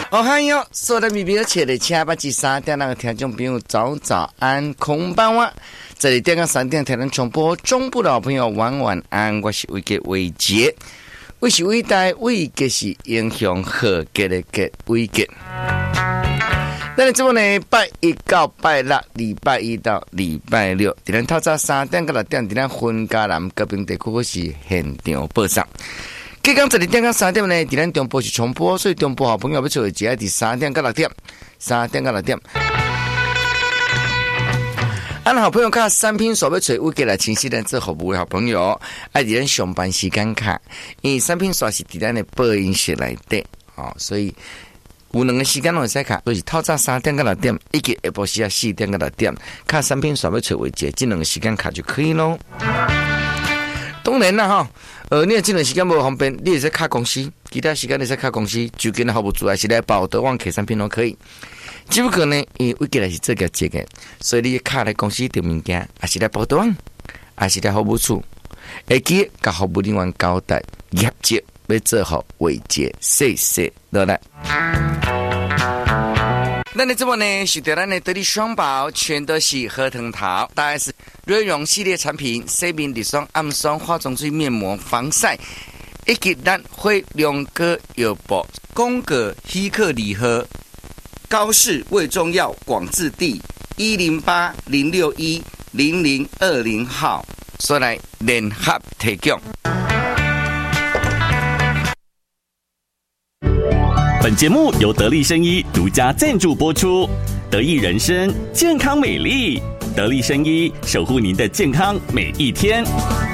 哦嗨哟，所有的朋友，切的车把至3点那个听众朋友早安，空班哇！这里电港3点台湾重播，中部的好朋友晚安，我是伟杰伟杰，我是伟大伟杰是英雄和杰的杰伟杰。咱这呢，拜一到拜六，礼拜一到礼拜六，伫咱透早3点到6点，伫咱分家南高屏地区是现场播送。今天这里电港3点呢，伫咱中部是重播，所以中部好朋友要做的只要伫3点到6点，3点到6点。俺好朋友看产品所要找，我给来清晰的做服务的好朋友，爱伫咱上班时间看，因为产品所是伫咱的播音室内底，所以有2个时间拢会使看，所以透早3点到6点，以及下晡时啊4点到6点，看产品所要找为节，这2个时间看就可以咯。当然啦你这段时间不方便，你也是卡公司，其他时间你是卡公司，就跟服务组还是来报德旺客产品都可以。只不过呢，因为我过来是这个节的，所以你卡来公司订物件，还是来报德旺，还是来服务处，会记甲服务人员交代业绩，要做好伟节，谢谢落来。那你这么呢？是对咱的得力双宝，全都是核桃桃，大概是瑞容系列产品，洗面乳霜、暗霜、化妆水、面膜、防晒，以及咱会2个药包，宫格希克礼盒，高市卫中药广治地108-061-0020号，所来联合提供。 本节目由得力生医独家赞助播出，得益人生健康美丽，得力生医守护您的健康每一天。